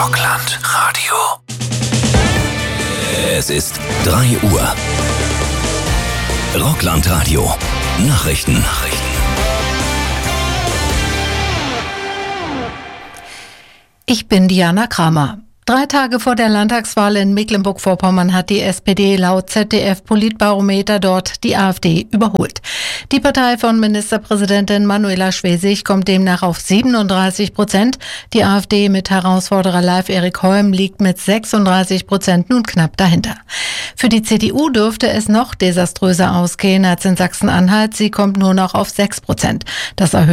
Rockland Radio. Es ist 3 Uhr. Rockland Radio. Nachrichten. Ich bin Diana Kramer. 3 Tage vor der Landtagswahl in Mecklenburg-Vorpommern hat die SPD laut ZDF-Politbarometer dort die AfD überholt. Die Partei von Ministerpräsidentin Manuela Schwesig kommt demnach auf 37%. Die AfD mit Herausforderer Live-Erik Holm liegt mit 36% nun knapp dahinter. Für die CDU dürfte es noch desaströser ausgehen als in Sachsen-Anhalt. Sie kommt nur noch auf 6%. Das erhöht